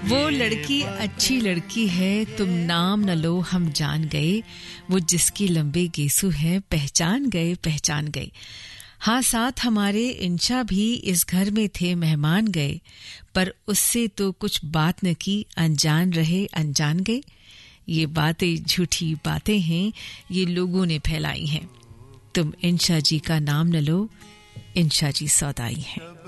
वो लड़की अच्छी लड़की है, तुम नाम न लो हम जान गए, वो जिसकी लंबे गेसू है, पहचान गए। हाँ, साथ हमारे इंशा भी इस घर में थे, मेहमान गए, पर उससे तो कुछ बात न की, अनजान रहे अनजान गए। ये बातें झूठी बातें हैं, ये लोगों ने फैलाई हैं। तुम इंशा जी का नाम न लो, इंशा जी सौदाई हैं।